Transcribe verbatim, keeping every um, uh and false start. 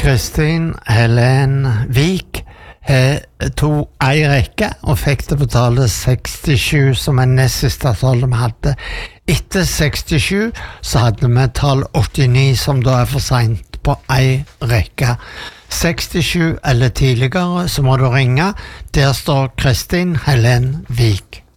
Kristin Helen Vik eh, tog ei rekke og fikk det betalt sekstisju som en nest siste tall vi hadde. Etter sekstisju så hadde vi tall åttini som da er for sent på ei rekke. sekstisju eller tidligere så må du ringe. Der står Kristin Helen Vik.